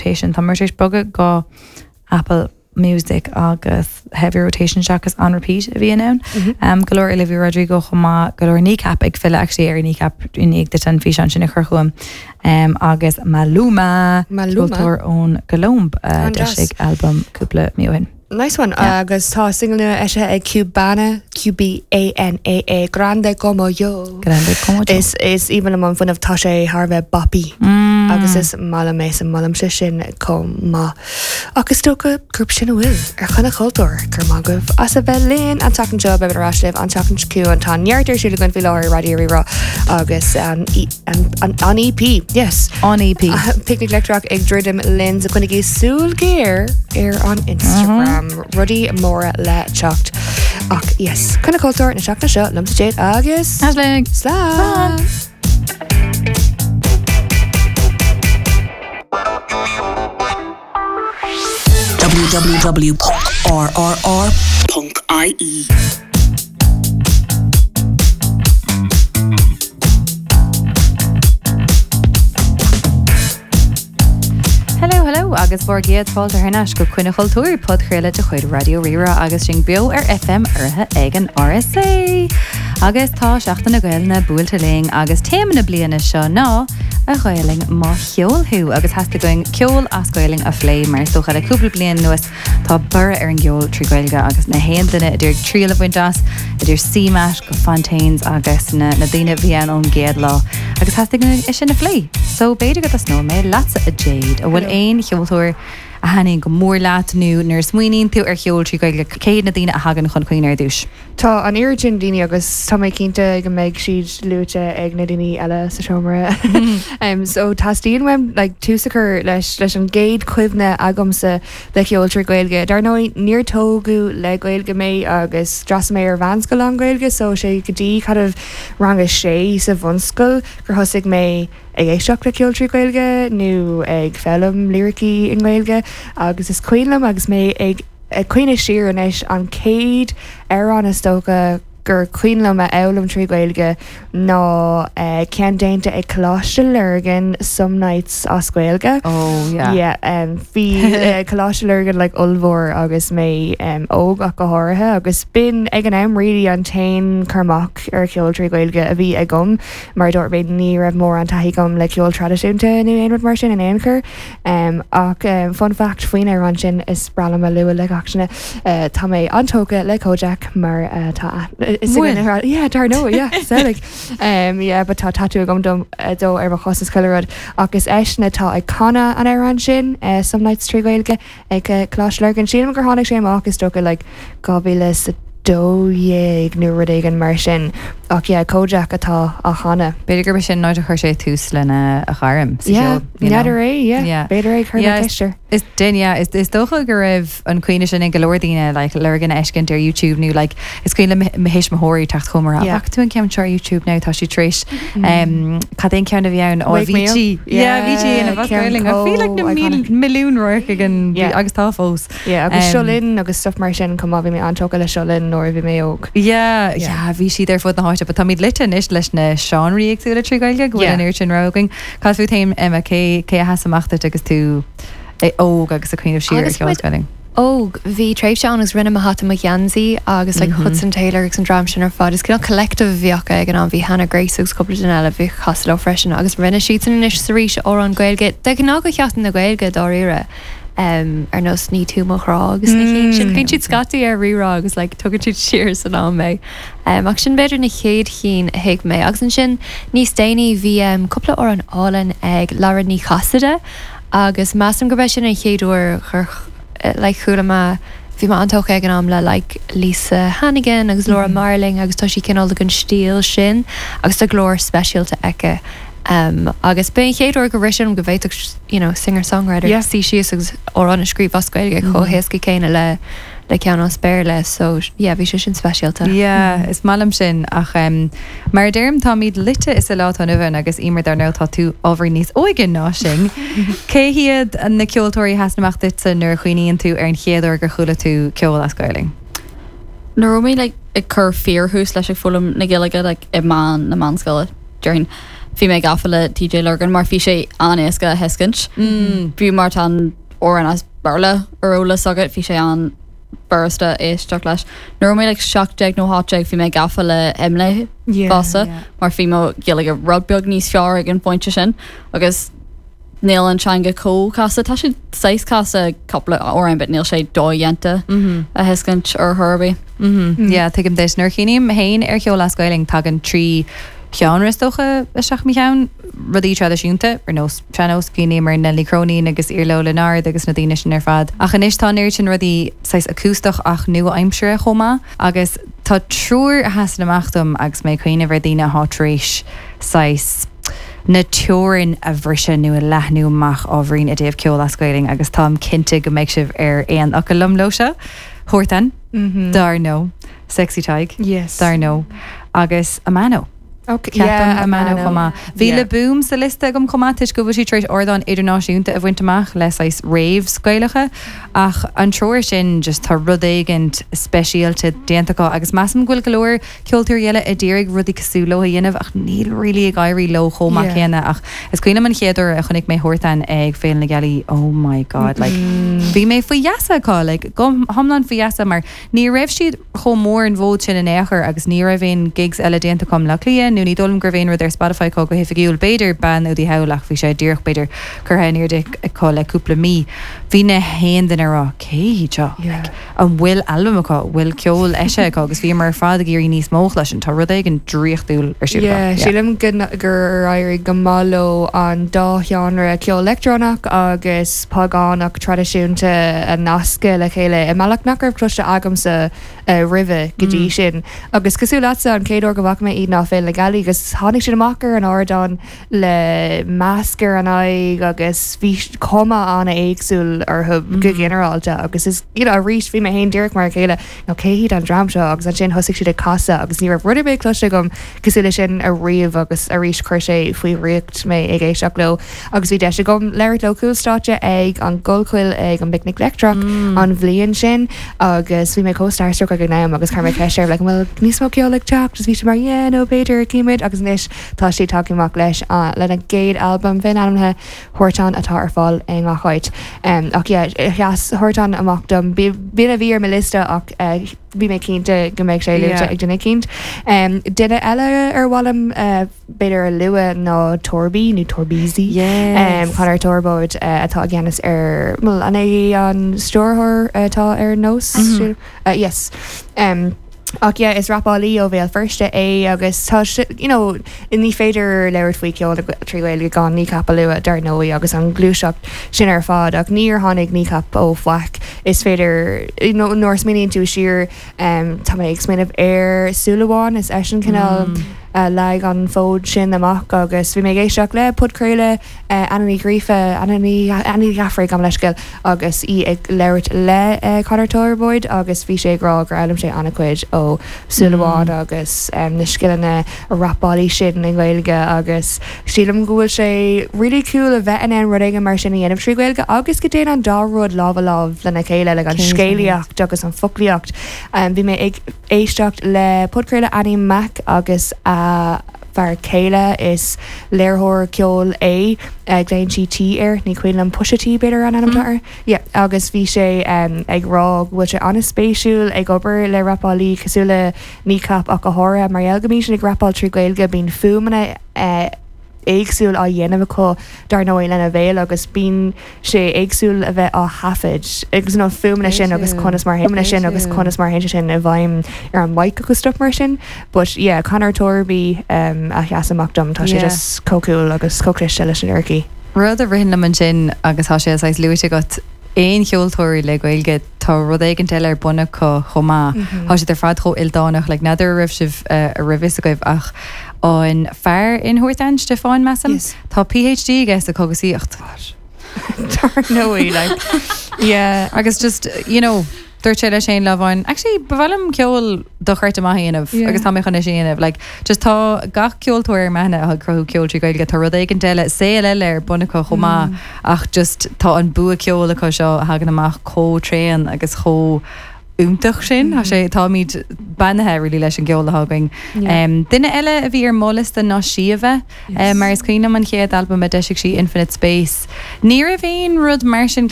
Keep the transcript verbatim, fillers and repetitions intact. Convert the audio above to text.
rotation tá mar éis bogad go Apple Music agus heavy rotation seachas on repeat a bhí ann um, golóir Olivia Rodrigo chumá golóir kneecap ag fill actually ar kneecap unig de tan fi an sinna churchuam um, agus Maluma Maluma ón Golomb uh, de sig album cúpla miúhin. Nice one. Yeah. Agus tá single nu eise ag Cubana, Q B A N A A, Grande Como Yo. Grande Como Yo. Is, is even among fun of Tasha Harvey Boppy. Mm. Agus is malam mes and malam sin coma. Agus tóca grúp sin a bhfuil ar chuna cultúr gur magah as a bheith linn an tacan job ar rasliv an tacan cú an tá neartar siúla gon fi láir radio rira agus an, an, an, an E P. Yes. On E P. Uh, Picnic Electroc ag druidim lins a chuna gí súl géir ar on Instagram. Mm-hmm. Um, Ruddy Mora le chocht. Ach, yes. Cuna cultúr na seach na seo, lumsa jade agus. Asling. Slá. w w w dot r r r dot i e Hello, hello, agus bhór géad fáilte thnas go cuine cultúr pod chréile de chuid Radio Rira agus sin bio ar F M artha ag an R S A. Agus tá seachtain na gail na búiltaling agus téim na bliana seo ná a gailing má cheolthú agus heasta going ceol as gailing a phlé mar stocha le cúpla blian nuas tá bur ar an geol trí gailga agus na héan duine idir tríla bhaintas idir simas go fontaines agus na, na daine bhían ón géad lá agus heasta going is sin na phlé. So beidir go a snó mé latsa a jade a bhfuil éon cheolthúir a haning go mór láat nu nar smuoín tú ar cheol trí gailga céad na daine a hagan chun chuoin ar dúis. Tá an iirjin daine agus tá mé cinnte go méid siad lúte ag na daine eile sa seomra. um, so tá stíon weim like, túsachar leis leis an géad cuimhne agamsa le cheol trí gailge. Dar nó níor tógu le gailge mé agus dras mé ar bhanscoil an gailge, so sé go dtí kind of ranga sé sa bhunscoil gur thosaigh mé ag éisteach le ceol trí gailge nó ag fellam lyricí in gailge agus is cuilam agus mé ag cuioine siar inis an céad ar an is tóca gur cuiinlam a elam trí gailge ná uh, cean déanta ag coláiste lurgan some nights as gailge. Oh, yeah. Yeah, um, bhí uh, coláiste lurgan like ulmhór agus mé um, óg ach go háirithe agus bin ag an am really an tain carmach ar ceol trí gailge a bhí ag gom mar dúirt méid ní raibh mór an taithí gom le ceol tradiisiúnta nu aonrad mar sin an éoncur um, ach um, fun fact faoin ar an sin is bralam a luúil le gachna uh, tá mé antóca le Kojak mar uh, tá Is it her? Yeah, dar no, yeah, selig. Um, yeah, but tá tattoo gom dom do ar chosas colorad. Agus eisna tá icona an ar an sin, uh, some nights trí gailge ag uh, Clash Lurgan sin gur hánig sé agus doga like gobile sa dóhéag nu rudig an mar sin. Ach yeah, Kojak atá a chana. Beidir gur sin náid a chuir sé tús lena a charm. Yeah, neidir é, yeah. yeah. Beidir é chuir na teiste. Is den yeah, is is dócha gur raibh an cuioine sin ag golóirdaine like lurgan eiscint ar YouTube nu like is cuioine mehéis mathirí tacht chumar ach tú an ceamtear YouTube now tá si tríis um cad éon ceanna bhíann ó V G yeah V G in a bhascairling I feel like na milliún roic again agus tá fós yeah agus siolin agus stuff mar sin cum bhí mé antóca le siolin nóir bhí mé óg yeah yeah bhí si ar fud na háiste but tá míad litan is leis na seanraí ag túla trí gailge go an ir sin rogaing cad bhú taim Emma cé cé a hasamachta agus tú óg agus a cuioineh siar ceolscoiling. óg bhí tréimh seán agus rinne hata McYanzi agus le Hudson Taylor agus an dram sin ar fad is cinál collective bhíocha ag an an bhí Hannah Grace agus coppla den eile bhí chasló freisin agus rinne siad in inis sa ríise ó an gailge de ná go cheatan na gailge dá ire um, ar nó sní tú morá agus na sin fin siad scataí ar rirá agus le tugad siad siar san á mé um, ach sin beidir na chéad chin a hiic mé agus an sin níos déine bhí um, coppla ó an álan ag Lara ní Chassada agus másam go bheith sin a chéadúir chur le chuúla má bhí má antócha ag an am le like Lisa Hannigan agus Laura mm-hmm. Marling agus tá si cinál an stíl sin agus tá glór speisialta aice um, agus ben chéadúir go risin go bhéach you know, singer-songwriter yeah. sí sios agus ó an a scríb oscailge mm-hmm. chohéasca céine le le cean os spéirle so yeah, bhí sé sin speisialta. Yeah, mm-hmm. is malam sin ach um, mar derm tá míad lite is a lá an uhan agus imar dar nó tá tú ábhar níos óigen ná sin. Cé hiad an na ceoltóirí hasnamach dit san nuair chuoiníonn tú ar an chéadúir gur chula tú ceol a scoiling. Nó mé le ag chur fearhús leis ag fulam na giige ag i man na manscoile during fi mé gafala T J Lurgan mar fi sé anéasca hescint bú mar an ó an as barla arróla agad fi sé an bursta éisteach leis. Nuair mé le seachteag nó háteag fi mé gafa le imle basa mar fi mo gillig a rugbeag níos fear ag an pointinte sin agus níl an teanga có casa tá si seis casa coppla ó bit níl sé dóhénta a hescint ar Herbie. Ja, tuigim déis nuair chénim hain ar cheol lascoiling tag an trí cheanristocha a seach mi chean rudí tradiisiúnta ar nós trenos cíine mar na licróní agus irló lenar agus na daine sin ar fad. Ach an istá neir sin rudí seis acústach ach nu aimimsere chomá agus tá trúr a hasan amachtam agus mé chuoine bhar daine hátrééis seis na teorin a bhrise nu a lethnú amach ábhrín a déobh ceol lascoiling agus tám cinnte go méid sibh ar éon a go lumlóise thuirtan dar nó sexy teig yes dar nó agus a mano. Okay, Ceapan yeah, a mano chomá. Bhí Yeah. le boom sa liste gom chomátis go bhí si trééis ordáin idirnáisiúnta a bhaintach leis éis réimh scoilecha ach an troir sin just tá rud éigent speisialta déantaá agus massam ghfuil golóir ceoltúir dhéile a ddírig rudí cosúló a dhéanamh ach níl rilí a gaiirí lo chomá Yeah. chéanana ach is cuioine man chéidir a chunig mé thuirtain ag féin na gealaí oh my god like bhí mé faoi jaasa like gom hamlan faoi jaasa mar ní raibh siad chom mór an bhód sin in éair agus ní raibh féin gigs eile déanta com le cliain nu ní dulm gur bhéin ar Spotify có go hifigiúil beidir ban ó dí heach bhí sé ddíoch beidir gur hainir de có le cúpla mí hí na héan den ará céíteo an bhfuil albumaá bhfuil ceol eise agus bhí mar fád a géirí níos móch leis an tá rud ag an dríochtúil ar siú sílim gur airí go máó an dáheanra ceol electrónach agus pagánach tradiisiúnta a nasca le chéile i meach nachar cloiste agamsa rih godí sin agus cosú lása an céadú go bhacha mé iad ná fé le galí agus tháinig sin amachar an ádan le meascar an aig agus bhí comma anna éagsúil ar thub go generalta agus is you know, a ríis bhí mé haon dúirt mar chéile nó céhíad an dram seo agus an sin thosigh siad a casa agus ní rah rudibé cloiste gom cosúile sin a riomh agus a ríis chuir sé faoi riocht mé ag éisteach lo agus bhí de gom leir le cúilstáte ag an golcuil ag an picnic lectrach an bblion sin agus bhí mé cóstarstruach ag náim agus chuir mé ceisiir le bhfuil níos mó ceolaigh teach agus bhí sé mar yeah, nó beidir cíimiid agus níos tá sí takeíach leis le na géad albumm fin anamthe thuirtán atá ar fáil é ngá chuid ach cheas thuirtán amachtam bí a bhí ar me lista ach bhí mé cínta go méid sé luúte ag duna cinint duine eile ar bhlam beidir a lua ná torbí nó torbíí chuir torbóid atá gceannas ar an é an stórthir atá ar nós yes ach yeah, is rapáí ó bhéal firste é agus tá you know, in ní féidir leir faoi ceol tríhil gan ní cap lua dar nóí agus an glúiseach sin ar fád ach níor tháinig ní cap ó faic is féidir you know, nóir smíonn tú siar um, tá ag smíanamh ar súlaháin is é sin canal mm. Uh, le an fód sin amach agus bhí mé géisteach le pudcréile uh, ananí grífa aní gafraigh am leiscail agus í ag leirt le uh, Conirtóirbóid agus bhí sé grá gur eilm sé annacuid ó Súlaháin mm. agus um, na sciilena a rapáí sin in ghilge agus sílam gúil sé really cool a bheith an ruige mar sin dhéanamh trí ghilge agus go déana an dárúd láha láh lena chéile le an scéalaíocht agus an foclíocht um, bhí mé ag éisteach le pudcréile aní mac agus a Far céile is léirthóir ceol é ag léon si tí ar ní chuil an pusatí beidir an anamtar. agus bhí sé ag rá bhfuil sé anna spéisiúil ag obair le rapáí cosúla ní cap a go hára mar eilgamí sin ag rapáil trí gailge bín fumanna éagsúil a dhéanamh có dar nó lena bhéil agus bín sé éagsúil a bheith á hafid agus nó fumanna sin agus conas mar héimna sin agus conas mar héinte sin a bhaim ar an maic agus stop mar sin but yeah, Conirtóirbí um, a cheasamachtam tá sé just cócúil agus cócris se leis an aircí. Rud a rihin am an sin agus tá sé sais luúte got éon cheoltóirí le ghilge tá rud éigen teile ar buna có chomá há sé ar fad cho ildánach le nadidir rih sih a rivis a goibh ach an fear in thuirtain Stefán Massam tá PhD gas a cogusíocht Tar nóí le yeah agus just you know dúir sé le sé leháin actually bhlam ceol do chuirt amhéanamh agus tá mé chuna séanamh like just tá gach ceoltóir mena a croú ceoltrí gailge tá rud éigen teile sé eile ar buna có chomá ach just tá an bua ceola chu seo hagan amach cótréan agus cho úntaach sin a sé tá míid banathe rilí leis an geola haing. Duine eile a bhí ar mólas den ná siomh mar is cuioine man chéad albumm a deisiigh sí Infinite Space. Ní a bhíon rud mar sin